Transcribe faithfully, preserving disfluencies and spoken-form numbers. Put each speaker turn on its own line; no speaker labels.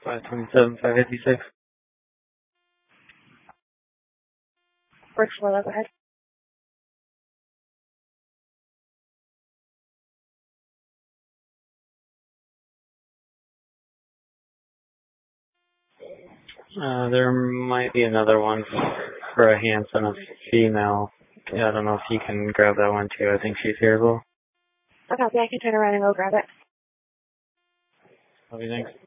five twenty-seven, five fifty-six.
Works well, go ahead.
Uh, there might be another one for a Hanson, a female. Yeah, I don't know if you can grab that one too. I think she's here as well.
Okay, yeah, I can turn around and go grab it.
What do you think?